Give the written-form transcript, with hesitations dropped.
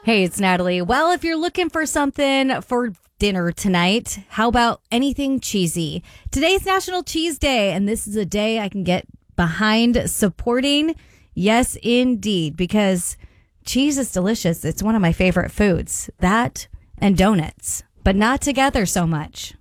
Hey, it's Natalie. Well, if you're looking for something for dinner tonight, how about anything cheesy? Today's National Cheese Day, and this is a day I can get behind supporting. Yes, indeed, because cheese is delicious. It's one of my favorite foods. That and donuts, but not together so much.